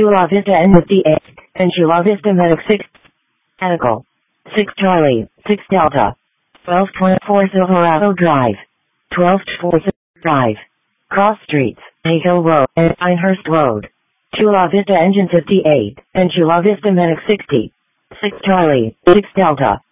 Chula Vista N58, and Chula Vista Medic 6, Medical, 6 Charlie, 6 Delta, 1224 Silverado Drive, 1224 Drive, Cross Streets, Hay Hill Road, and Pinehurst Road, Chula Vista Engine 58, and Chula Vista Medic 60, 6 Charlie, 6 Delta,